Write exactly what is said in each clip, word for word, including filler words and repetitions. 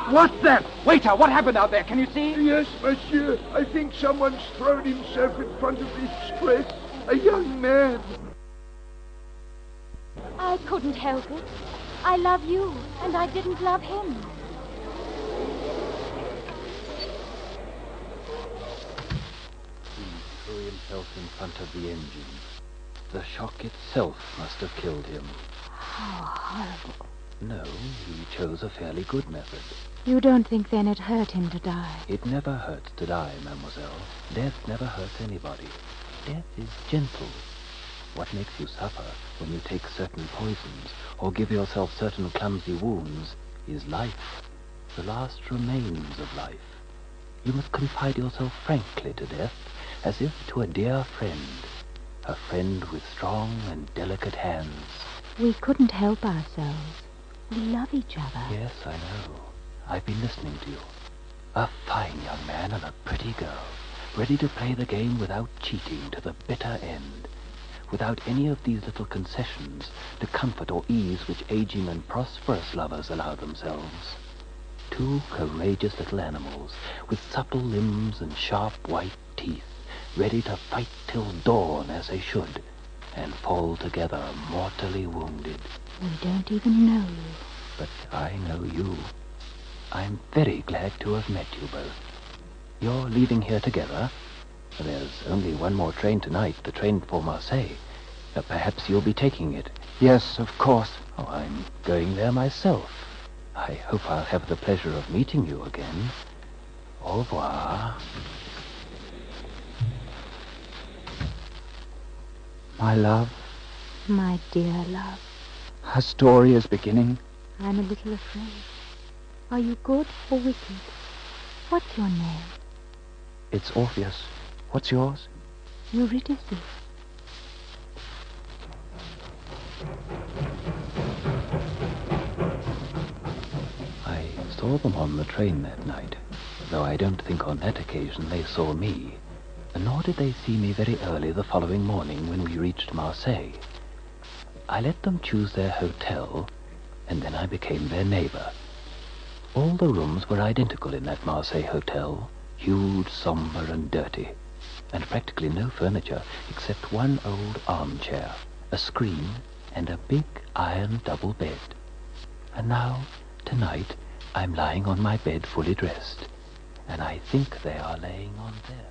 What's that? Waiter, what happened out there? Can you see? Yes, monsieur. I think someone's thrown himself in front of the express. A young man. I couldn't help it. I love you, and I didn't love him. He threw himself in front of the engine. The shock itself must have killed him. How horrible. No, he chose a fairly good method. You don't think then it hurt him to die? It never hurts to die, mademoiselle. Death never hurts anybody. Death is gentle. What makes you suffer when you take certain poisons or give yourself certain clumsy wounds is life, the last remains of life. You must confide yourself frankly to death, as if to a dear friend, a friend with strong and delicate hands. We couldn't help ourselves. We love each other. Yes, I know. I've been listening to you. A fine young man and a pretty girl, ready to play the game without cheating to the bitter end, without any of these little concessions to comfort or ease which aging and prosperous lovers allow themselves. Two courageous little animals, with supple limbs and sharp white teeth, ready to fight till dawn as they should, and fall together mortally wounded. We don't even know you. But I know you. I'm very glad to have met you both. You're leaving here together? There's only one more train tonight, the train for Marseille. Uh, perhaps you'll be taking it. Yes, of course. Oh, I'm going there myself. I hope I'll have the pleasure of meeting you again. Au revoir. My love. My dear love. Our story is beginning. I'm a little afraid. Are you good or wicked? What's your name? It's Orpheus. What's yours? Eurydice. I saw them on the train that night, though I don't think on that occasion they saw me. Nor did they see me very early the following morning when we reached Marseille. I let them choose their hotel, and then I became their neighbor. All the rooms were identical in that Marseille hotel, huge, somber, and dirty, and practically no furniture except one old armchair, a screen, and a big iron double bed. And now, tonight, I'm lying on my bed fully dressed, and I think they are laying on theirs.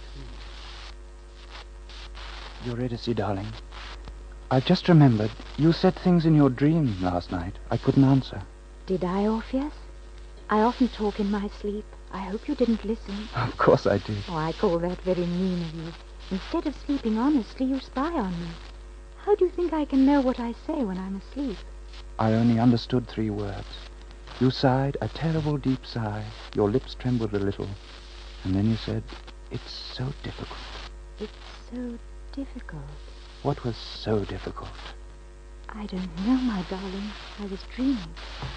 Eurydice, darling. I've just remembered. You said things in your dream last night. I couldn't answer. Did I, Orpheus? I often talk in my sleep. I hope you didn't listen. Of course I did. Oh, I call that very mean of you. Instead of sleeping honestly, you spy on me. How do you think I can know what I say when I'm asleep? I only understood three words. You sighed a terrible deep sigh. Your lips trembled a little. And then you said, "It's so difficult." It's so difficult. What was so difficult? I don't know, my darling. I was dreaming.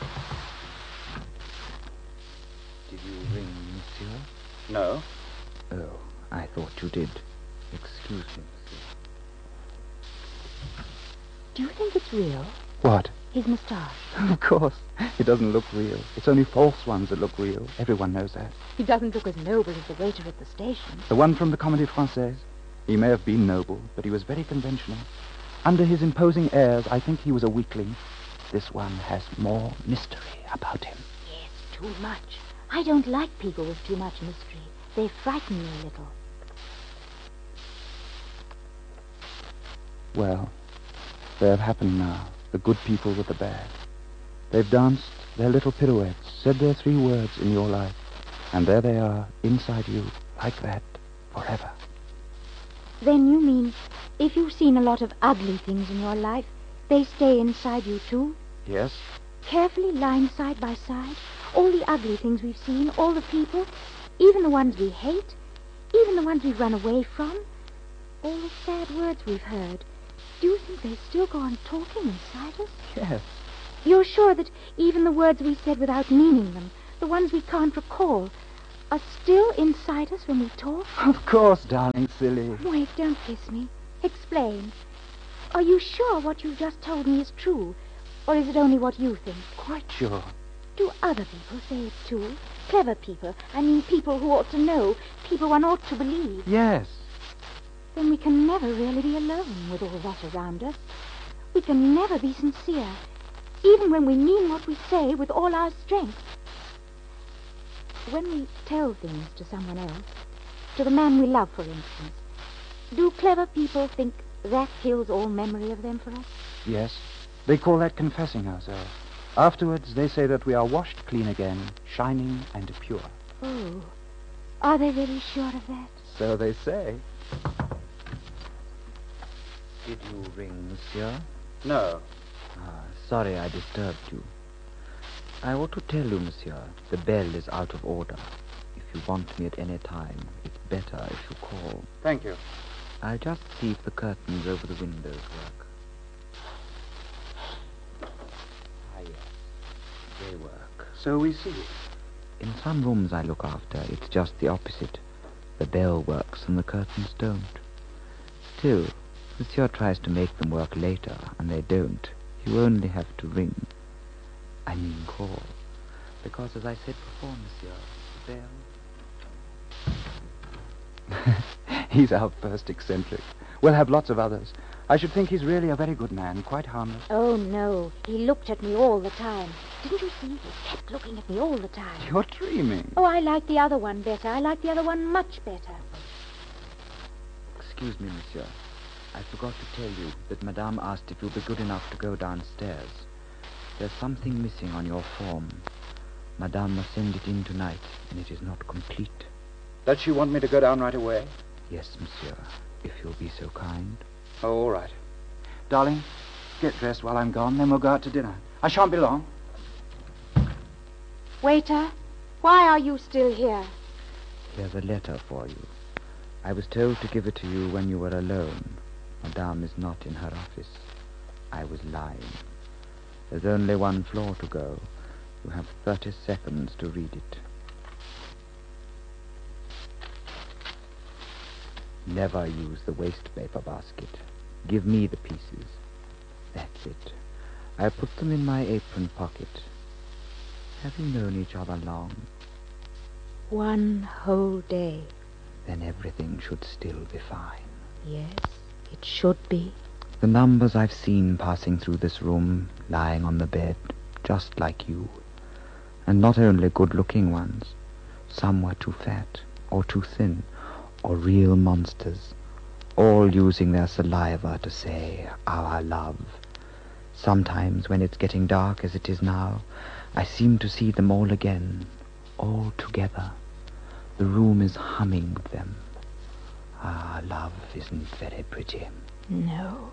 Did you ring, monsieur? No. Oh, I thought you did. Excuse me, monsieur. Do you think it's real? What? His moustache. Of course. It doesn't look real. It's only false ones that look real. Everyone knows that. He doesn't look as noble as the waiter at the station. The one from the Comédie Française? He may have been noble, but he was very conventional. Under his imposing airs, I think he was a weakling. This one has more mystery about him. Yes, too much. I don't like people with too much mystery. They frighten me a little. Well, they have happened now. The good people with the bad. They've danced their little pirouettes, said their three words in your life, and there they are, inside you, like that, forever. Then you mean, if you've seen a lot of ugly things in your life, they stay inside you too? Yes? Carefully lying side by side, all the ugly things we've seen, all the people, even the ones we hate, even the ones we've run away from, all the sad words we've heard. Do you think they still go on talking inside us? Yes. You're sure that even the words we said without meaning them, the ones we can't recall, are still inside us when we talk? Of course, darling, silly. Wait, don't kiss me. Explain. Are you sure what you've just told me is true? Or is it only what you think? Quite sure. Do other people say it too? Clever people. I mean people who ought to know. People one ought to believe. Yes. Then we can never really be alone with all that around us. We can never be sincere, even when we mean what we say with all our strength. When we tell things to someone else, to the man we love, for instance, do clever people think that kills all memory of them for us? Yes. They call that confessing ourselves. Afterwards, they say that we are washed clean again, shining and pure. Oh, are they really sure of that? So they say. Did you ring, monsieur? No. Ah, sorry I disturbed you. I ought to tell you, monsieur, the bell is out of order. If you want me at any time, it's better if you call. Thank you. I'll just see if the curtains over the windows work. Ah, yes. They work. So we see. In some rooms I look after, it's just the opposite. The bell works and the curtains don't. Still, monsieur tries to make them work later, and they don't. You only have to ring. I mean call. Because, as I said before, monsieur, the bell... He's our first eccentric. We'll have lots of others. I should think he's really a very good man, quite harmless. Oh, no. He looked at me all the time. Didn't you see? He kept looking at me all the time. You're dreaming. Oh, I like the other one better. I like the other one much better. Excuse me, monsieur. I forgot to tell you that Madame asked if you'll be good enough to go downstairs. There's something missing on your form. Madame must send it in tonight, and it is not complete. Does she want me to go down right away? Yes, monsieur, if you'll be so kind. Oh, all right. Darling, get dressed while I'm gone, then we'll go out to dinner. I shan't be long. Waiter, why are you still here? Here's a letter for you. I was told to give it to you when you were alone. Madame is not in her office. I was lying. There's only one floor to go. You have thirty seconds to read it. Never use the waste paper basket. Give me the pieces. That's it. I put them in my apron pocket. Have you known each other long? One whole day. Then everything should still be fine. Yes, it should be. The numbers I've seen passing through this room, lying on the bed, just like you. And not only good-looking ones. Some were too fat, or too thin, or real monsters, all using their saliva to say, our love. Sometimes, when it's getting dark as it is now, I seem to see them all again, all together. The room is humming with them. Ah, love isn't very pretty. No.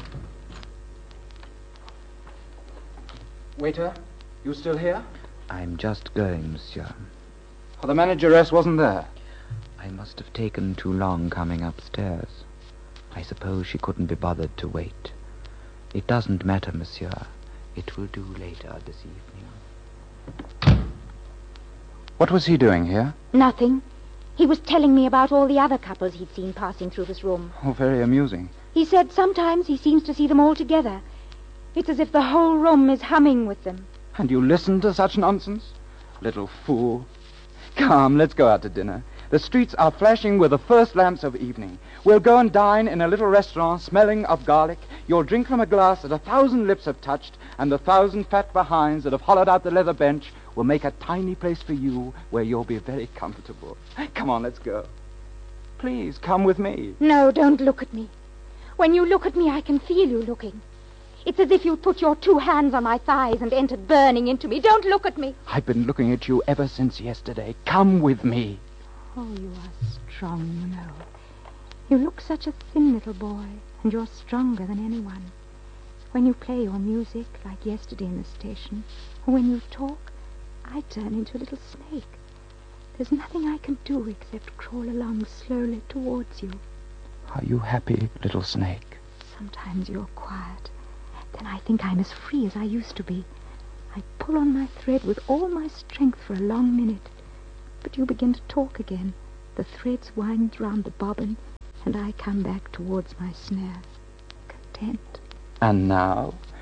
Waiter, you still here? I'm just going, monsieur. Oh, the manageress wasn't there. I must have taken too long coming upstairs. I suppose she couldn't be bothered to wait. It doesn't matter, monsieur. It will do later this evening. What was he doing here? Nothing. He was telling me about all the other couples he'd seen passing through this room. Oh, very amusing. He said sometimes he seems to see them all together. It's as if the whole room is humming with them. And you listened to such nonsense? Little fool. Come, let's go out to dinner. The streets are flashing with the first lamps of evening. We'll go and dine in a little restaurant smelling of garlic. You'll drink from a glass that a thousand lips have touched, and the thousand fat behinds that have hollowed out the leather bench will make a tiny place for you where you'll be very comfortable. Come on, let's go. Please, come with me. No, don't look at me. When you look at me, I can feel you looking. It's as if you'd put your two hands on my thighs and entered burning into me. Don't look at me. I've been looking at you ever since yesterday. Come with me. Oh, you are strong, you know. You look such a thin little boy, and you're stronger than anyone. When you play your music, like yesterday in the station, or when you talk, I turn into a little snake. There's nothing I can do except crawl along slowly towards you. Are you happy, little snake? Sometimes you're quiet. Then I think I'm as free as I used to be. I pull on my thread with all my strength for a long minute. But you begin to talk again. The threads wind round the bobbin, and I come back towards my snare, content. And now,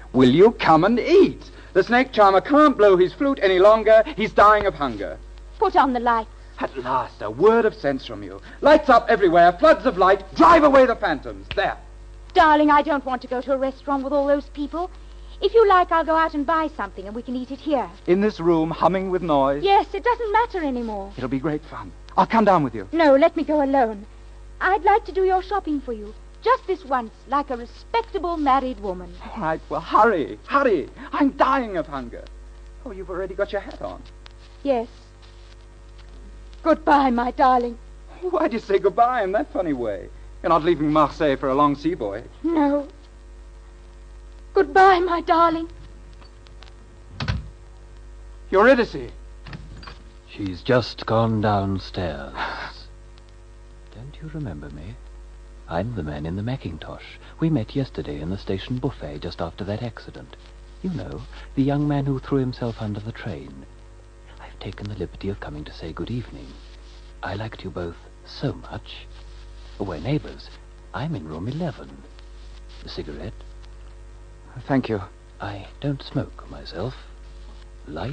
Will you come and eat? The snake charmer can't blow his flute any longer. He's dying of hunger. Put on the light. At last, a word of sense from you. Lights up everywhere, floods of light. Drive away the phantoms. There. Darling, I don't want to go to a restaurant with all those people. If you like, I'll go out and buy something and we can eat it here. In this room, humming with noise. Yes, it doesn't matter anymore. It'll be great fun. I'll come down with you. No, let me go alone. I'd like to do your shopping for you. Just this once, like a respectable married woman. All right, well, hurry, hurry. I'm dying of hunger. Oh, you've already got your hat on. Yes. Goodbye, my darling. Why'd you say goodbye in that funny way? You're not leaving Marseille for a long sea voyage. No. Goodbye, my darling. Eurydice. She's just gone downstairs. Don't you remember me? I'm the man in the Mackintosh. We met yesterday in the station buffet just after that accident. You know, the young man who threw himself under the train. I've taken the liberty of coming to say good evening. I liked you both so much. We're neighbors. I'm in room eleven. A cigarette? Thank you. I don't smoke myself. Light?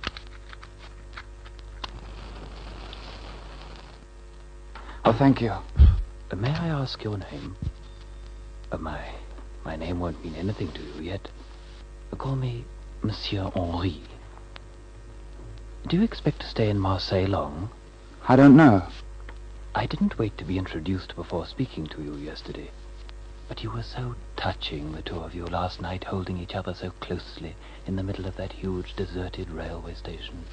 Oh, thank you. Uh, may I ask your name? Uh, my my name won't mean anything to you yet. Uh, call me Monsieur Henri. Do you expect to stay in Marseille long? I don't know. I didn't wait to be introduced before speaking to you yesterday. But you were so touching, the two of you, last night, holding each other so closely in the middle of that huge deserted railway station.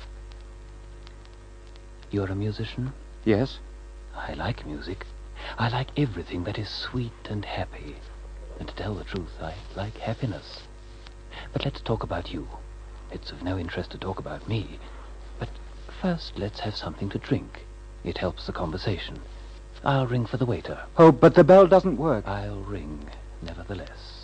You're a musician? Yes? I like music. I like everything that is sweet and happy. And to tell the truth, I like happiness. But let's talk about you. It's of no interest to talk about me. But first, let's have something to drink. It helps the conversation. I'll ring for the waiter. Oh, but the bell doesn't work. I'll ring, nevertheless.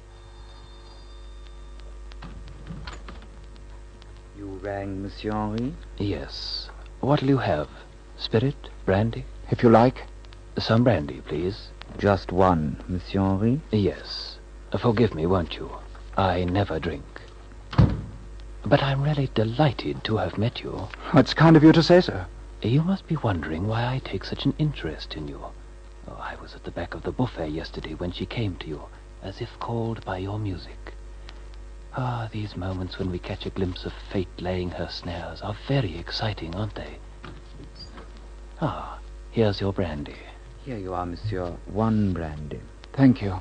You rang, Monsieur Henri? Yes. What'll you have? Spirit? Brandy? If you like. Some brandy, please. Just one, Monsieur Henri? Yes. Forgive me, won't you? I never drink. But I'm really delighted to have met you. It's kind of you to say so. You must be wondering why I take such an interest in you. Oh, I was at the back of the buffet yesterday when she came to you, as if called by your music. Ah, these moments when we catch a glimpse of fate laying her snares are very exciting, aren't they? Ah, here's your brandy. Here you are, Monsieur. One brandy. Thank you.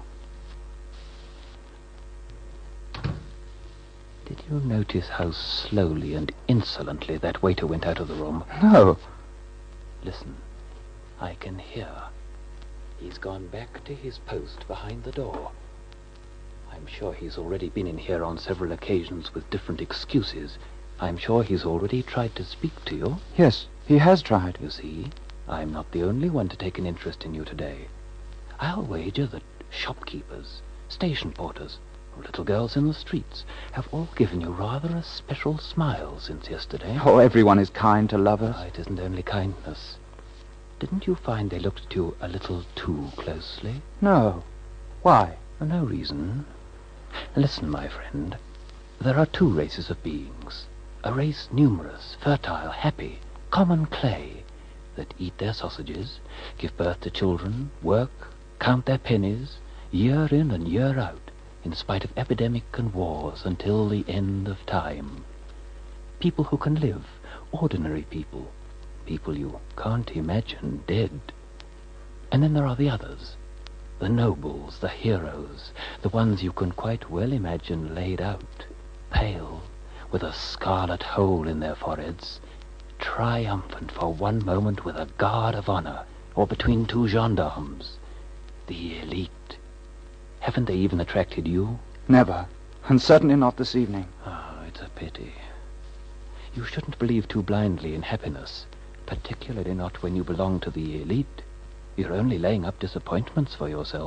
Did you notice how slowly and insolently that waiter went out of the room? No. Listen, I can hear. He's gone back to his post behind the door. I'm sure he's already been in here on several occasions with different excuses. I'm sure he's already tried to speak to you. Yes, he has tried. You see, I'm not the only one to take an interest in you today. I'll wager that shopkeepers, station porters, little girls in the streets have all given you rather a special smile since yesterday. Oh, everyone is kind to lovers. Ah, it isn't only kindness. Didn't you find they looked at you a little too closely? No. Why? For no reason. Listen, my friend. There are two races of beings. A race numerous, fertile, happy, common clay, that eat their sausages, give birth to children, work, count their pennies, year in and year out, in spite of epidemic and wars, until the end of time. People who can live, ordinary people, people you can't imagine dead. And then there are the others, the nobles, the heroes, the ones you can quite well imagine laid out, pale, with a scarlet hole in their foreheads, triumphant for one moment with a guard of honor, or between two gendarmes. The elite. Haven't they even attracted you? Never. And certainly not this evening. Oh, it's a pity. You shouldn't believe too blindly in happiness, particularly not when you belong to the elite. You're only laying up disappointments for yourself.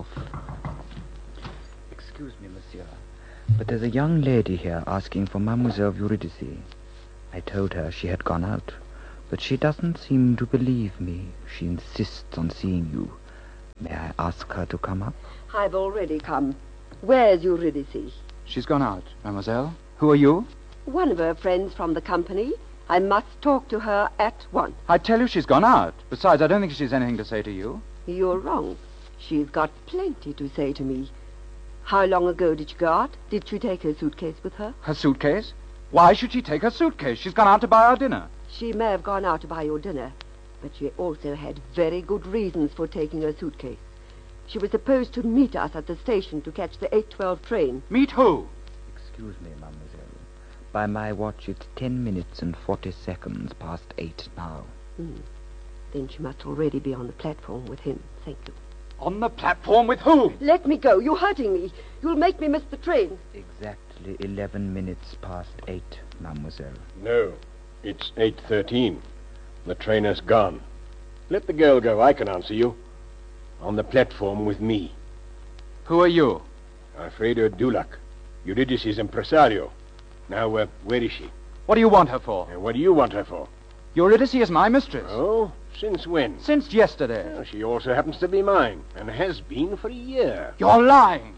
Excuse me, Monsieur, but there's a young lady here asking for Mademoiselle Eurydice. I told her she had gone out, but she doesn't seem to believe me. She insists on seeing you. May I ask her to come up? I've already come. Where's Eurydice? She's gone out, mademoiselle. Who are you? One of her friends from the company. I must talk to her at once. I tell you she's gone out. Besides, I don't think she's anything to say to you. You're wrong. She's got plenty to say to me. How long ago did she go out? Did she take her suitcase with her? Her suitcase? Why should she take her suitcase? She's gone out to buy our dinner. She may have gone out to buy your dinner, but she also had very good reasons for taking her suitcase. She was supposed to meet us at the station to catch the eight twelve train. Meet who? Excuse me, mademoiselle. By my watch, it's ten minutes and forty seconds past eight now. Hmm. Then she must already be on the platform with him. Thank you. On the platform with who? Let me go. You're hurting me. You'll make me miss the train. Exactly eleven minutes past eight, mademoiselle. No, it's eight thirteen. The train has gone. Let the girl go. I can answer you. On the platform with me. Who are you? Alfredo Dulac, Eurydice's impresario. Now, uh, where is she? What do you want her for? And what do you want her for? Eurydice is my mistress. Oh, since when? Since yesterday. Well, she also happens to be mine, and has been for a year. You're lying.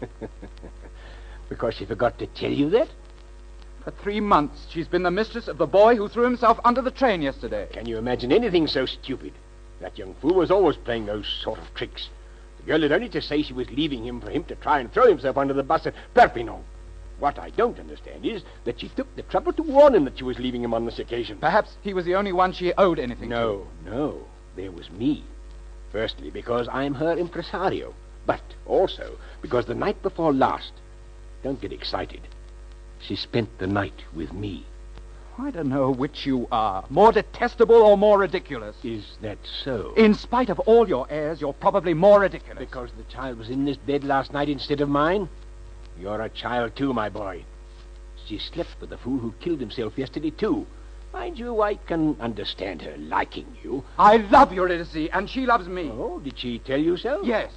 Because she forgot to tell you that? For three months, she's been the mistress of the boy who threw himself under the train yesterday. Can you imagine anything so stupid? That young fool was always playing those sort of tricks. The girl had only to say she was leaving him for him to try and throw himself under the bus at Perpignan. What I don't understand is that she took the trouble to warn him that she was leaving him on this occasion. Perhaps he was the only one she owed anything No, to. no. There was me. Firstly, because I'm her impresario. But also because the night before last, don't get excited, she spent the night with me. I don't know which you are, more detestable or more ridiculous. Is that so? In spite of all your airs, you're probably more ridiculous. Because the child was in this bed last night instead of mine? You're a child, too, my boy. She slept with the fool who killed himself yesterday, too. Mind you, I can understand her liking you. I love Eurydice, and she loves me. Oh, did she tell you so? Yes.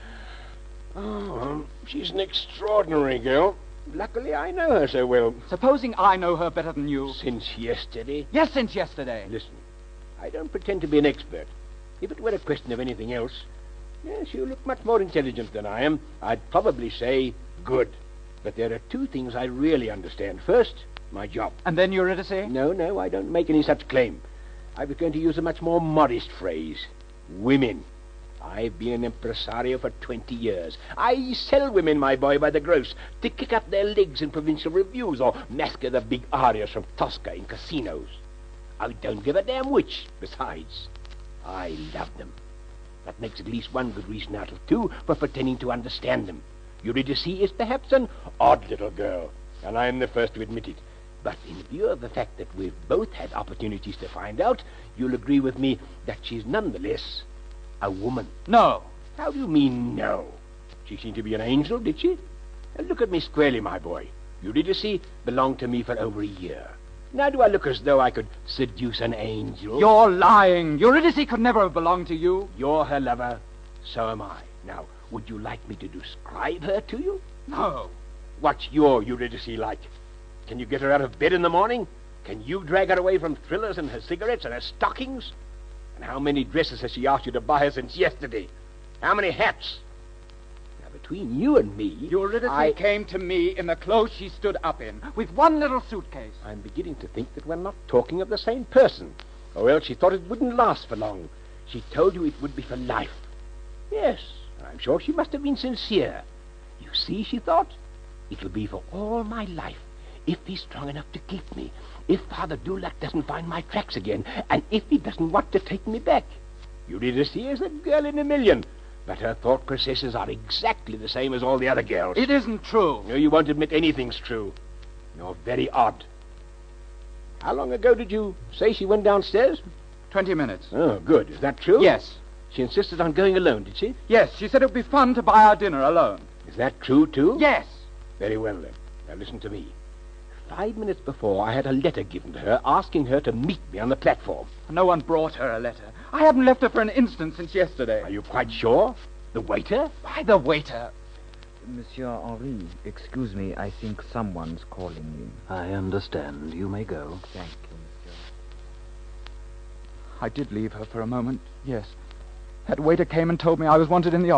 Oh, um, she's an extraordinary girl. Luckily, I know her so well. Supposing I know her better than you. Since yesterday? Yes, since yesterday. Listen, I don't pretend to be an expert. If it were a question of anything else, yes, you look much more intelligent than I am. I'd probably say good. But there are two things I really understand. First, my job. And then Eurydice? No, no, I don't make any such claim. I was going to use a much more modest phrase. Women. I've been an impresario for twenty years. I sell women, my boy, by the gross, to kick up their legs in provincial reviews or massacre the big arias from Tosca in casinos. I don't give a damn which. Besides, I love them. That makes at least one good reason out of two for pretending to understand them. Eurydice is perhaps an odd little girl, and I'm the first to admit it. But in view of the fact that we've both had opportunities to find out, you'll agree with me that she's nonetheless a woman. No. How do you mean, no? She seemed to be an angel, did she? Now look at me squarely, my boy. Eurydice belonged to me for over a year. Now do I look as though I could seduce an angel? You're lying. Eurydice could never have belonged to you. You're her lover, so am I. Now, would you like me to describe her to you? No. What's your Eurydice like? Can you get her out of bed in the morning? Can you drag her away from thrillers and her cigarettes and her stockings? And how many dresses has she asked you to buy her since yesterday? How many hats? Now, between you and me... Eurydice I... came to me in the clothes she stood up in, with one little suitcase. I'm beginning to think that we're not talking of the same person. Or else she thought it wouldn't last for long. She told you it would be for life. Yes, I'm sure she must have been sincere. You see, she thought, it'll be for all my life. If he's strong enough to keep me, if Father Dulac doesn't find my tracks again, and if he doesn't want to take me back. Eurydice is a girl in a million, but her thought processes are exactly the same as all the other girls. It isn't true. No, you won't admit anything's true. You're very odd. How long ago did you say she went downstairs? Twenty minutes. Oh, good. Is that true? Yes. She insisted on going alone, did she? Yes, she said it would be fun to buy our dinner alone. Is that true, too? Yes. Very well, then. Now, listen to me. Five minutes before, I had a letter given to her asking her to meet me on the platform. No one brought her a letter. I haven't left her for an instant since yesterday. Are you quite sure? The waiter? Why the waiter? Monsieur Henri, excuse me, I think someone's calling me. I understand. You may go. Thank you, monsieur. I did leave her for a moment, yes. That waiter came and told me I was wanted in the office.